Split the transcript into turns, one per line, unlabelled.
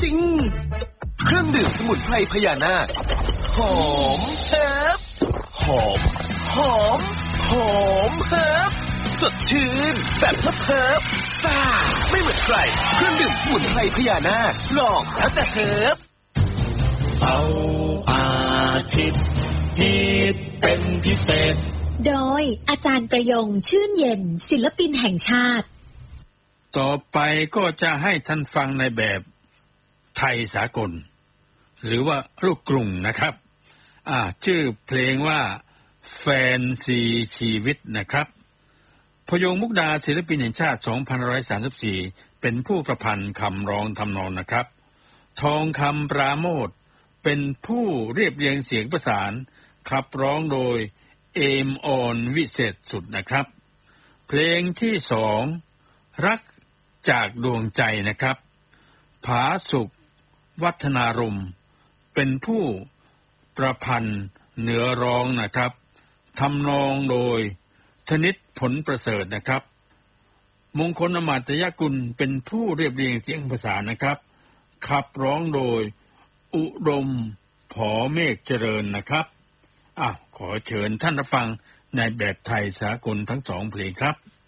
จริงเครื่องดื่มสมุนไพรพญานาคหอมเฮิร์บหอมหอมหอมเฮิร์บสดชื่นแบบเฮิร์บซ่าไม่เหมือนใครเครื่องดื่มสมุนไพรพญานาคลองแล้วจะเฮิร์บ
เสาร์อาทิตย์ฮิตเป็นพิเศษ
โดยอาจารย์ประยงชื่นเย็นศิลปินแห่งชาติ
ต่อไปก็จะให้ท่านฟังในแบบไทยสากลหรือว่าลูกกรุงนะครับชื่อเพลงว่าแฟนซีชีวิตนะครับพยงมุกดาศิลปินแห่งชาติ2534เป็นผู้ประพันธ์คำร้องทำนองนะครับทองคำปราโมทย์เป็นผู้เรียบเรียงเสียงประสานขับร้องโดยเอมออนวิเศษสุดนะครับเพลงที่2รักจากดวงใจนะครับผาสุขวัฒนารมณ์เป็นผู้ประพันธ์เนื้อร้องนะครับทำนองโดยธนิตผลประเสริฐนะครับมงคลอมาตยกุลเป็นผู้เรียบเรียงเสียงประสานนะครับขับร้องโดยอุดมผอเมฆเจริญนะครับขอเชิญท่านรับฟังในแบบไทยสากลทั้ง2เพลงครับ